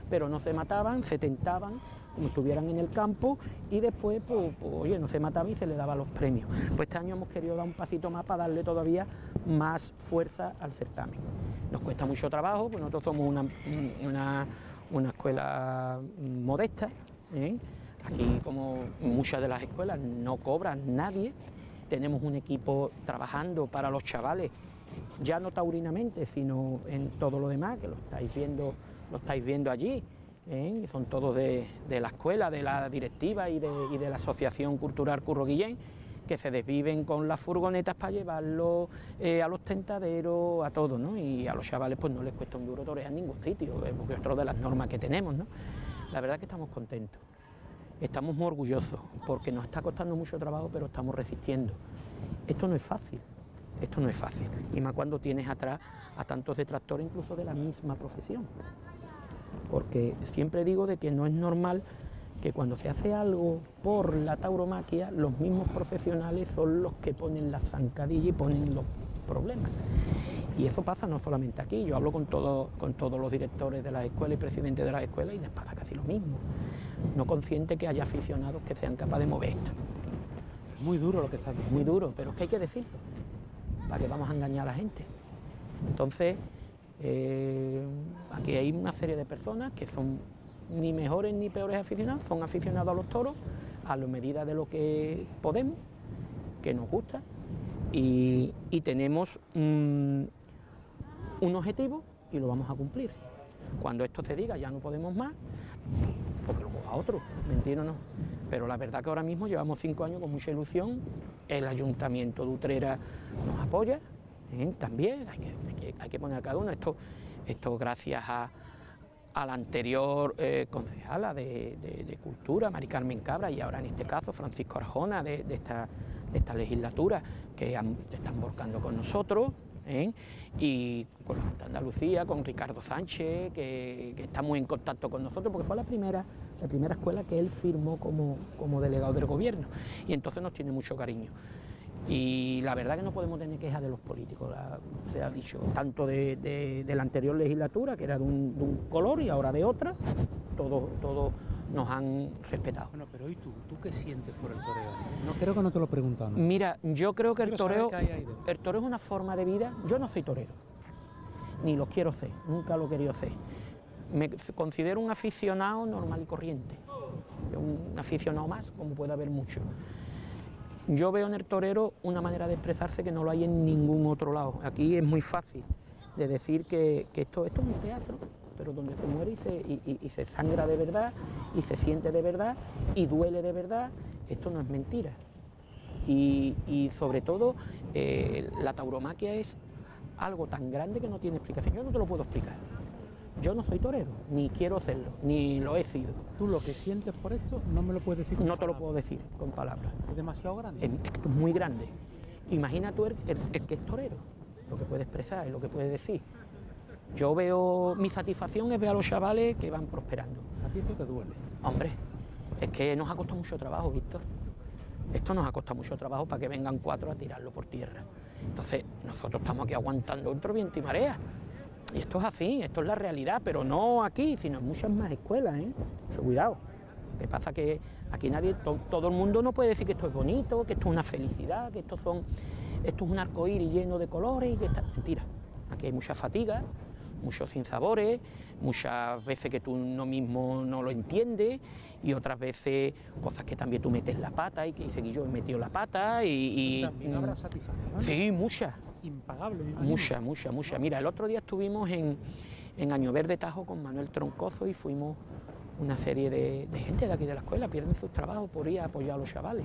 pero no se mataban, se tentaban como estuvieran en el campo y después, pues, oye, no se mataba y se le daba los premios. Pues este año hemos querido dar un pasito más para darle todavía más fuerza al certamen. Nos cuesta mucho trabajo, pues nosotros somos una escuela modesta, ¿eh? Aquí, como muchas de las escuelas, no cobran nadie, tenemos un equipo trabajando para los chavales, ya no taurinamente, sino en todo lo demás, que lo estáis viendo allí. Son todos de la escuela, de la directiva y de la Asociación Cultural Curro Guillén, que se desviven con las furgonetas para llevarlo a los tentaderos, a todo, ¿no? Y a los chavales pues no les cuesta un duro torear en ningún sitio, porque es otra de las normas que tenemos, ¿no? La verdad es que estamos contentos, estamos muy orgullosos, porque nos está costando mucho trabajo, pero estamos resistiendo. Esto no es fácil, y más cuando tienes atrás a tantos detractores, incluso de la misma profesión. Porque siempre digo de que no es normal que cuando se hace algo por la tauromaquia, los mismos profesionales son los que ponen la zancadilla y ponen los problemas. Y eso pasa no solamente aquí, yo hablo con todos los directores de las escuelas y presidentes de las escuelas y les pasa casi lo mismo. No consciente que haya aficionados que sean capaces de mover esto. Es muy duro lo que estás diciendo. Muy duro, pero es que hay que decirlo, para que vamos a engañar a la gente. Entonces, aquí hay una serie de personas que son ni mejores ni peores aficionados, son aficionados a los toros, a la medida de lo que podemos, que nos gusta, y tenemos un objetivo y lo vamos a cumplir. Cuando esto se diga ya no podemos más, porque luego a otro, mentir o no. Pero la verdad que ahora mismo llevamos 5 años con mucha ilusión, el Ayuntamiento de Utrera nos apoya, también hay que poner a cada uno. Esto gracias a la anterior concejala de Cultura, Mari Carmen Cabra, y ahora en este caso Francisco Arjona de esta legislatura, que se están volcando con nosotros, y con la Junta de Andalucía, con Ricardo Sánchez, que está muy en contacto con nosotros, porque fue la primera escuela que él firmó como delegado del gobierno, y entonces nos tiene mucho cariño. Y la verdad que no podemos tener quejas de los políticos, se ha dicho, tanto de la anterior legislatura, que era de un color, y ahora de otra, todos nos han respetado. Bueno, pero ¿y tú qué sientes por el toreo? No, creo que no te lo he preguntado, ¿no? Mira, yo creo que el toreo es una forma de vida. Yo no soy torero, ni lo quiero ser, nunca lo he querido ser. Me considero un aficionado normal y corriente, un aficionado más, como puede haber muchos. Yo veo en el torero una manera de expresarse que no lo hay en ningún otro lado. Aquí es muy fácil de decir que esto es un teatro, pero donde se muere y se sangra de verdad, y se siente de verdad, y duele de verdad. Esto no es mentira. Y sobre todo, la tauromaquia es algo tan grande que no tiene explicación. Yo no te lo puedo explicar. Yo no soy torero, ni quiero serlo, ni lo he sido. ¿Tú lo que sientes por esto no me lo puedes decir con palabras? No te lo puedo decir con palabras. ¿Es demasiado grande? Es muy grande. Imagina tú el que es torero, lo que puede expresar y lo que puede decir. Yo veo, mi satisfacción es ver a los chavales que van prosperando. ¿A ti eso te duele? Hombre, es que nos ha costado mucho trabajo, Víctor. Esto nos ha costado mucho trabajo para que vengan 4 a tirarlo por tierra. Entonces, nosotros estamos aquí aguantando entre viento y marea. Y esto es así, esto es la realidad, pero no aquí, sino en muchas más escuelas, Mucho cuidado. Lo que pasa es que aquí todo el mundo no puede decir que esto es bonito, que esto es una felicidad, que esto es un arcoíris lleno de colores y que está. Mentira. Aquí hay mucha fatiga, muchos sinsabores, muchas veces que tú mismo no lo entiendes, y otras veces cosas que también tú metes la pata y que dices que yo he metido la pata y ¿También habrá satisfacción? Sí, muchas. Impagable, me imagino. Mucha. Mira, el otro día estuvimos en Año Verde Tajo con Manuel Troncoso y fuimos una serie de gente de aquí de la escuela, pierden sus trabajos por ir a apoyar a los chavales.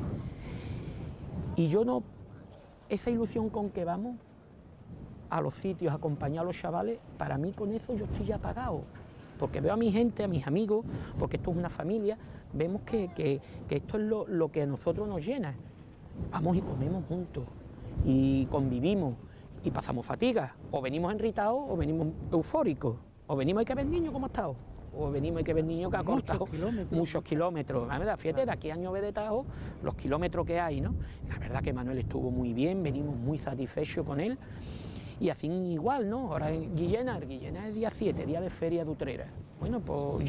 Y yo no, esa ilusión con que vamos a los sitios, a acompañar a los chavales, para mí con eso yo estoy ya pagado. Porque veo a mi gente, a mis amigos, porque esto es una familia, vemos que esto es lo que a nosotros nos llena. Vamos y comemos juntos, y convivimos, y pasamos fatiga, o venimos enritados, o venimos eufóricos, o venimos hay que ver niños como ha estado, o venimos hay que ver niños que ha cortado muchos kilómetros. La verdad, fíjate, de aquí a Año de Tajo, los kilómetros que hay, ¿no? La verdad que Manuel estuvo muy bien, venimos muy satisfechos con él, y así igual, ¿no? Ahora en Guillena, el día 7, día de feria de Utrera. Bueno, pues